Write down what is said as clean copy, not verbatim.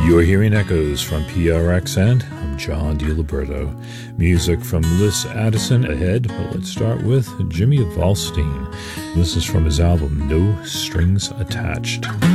You're hearing echoes from PRX, and I'm John DiLiberto. Music from Liz Addison ahead, but let's start with Jimmy Valstein. This is from his album No Strings Attached.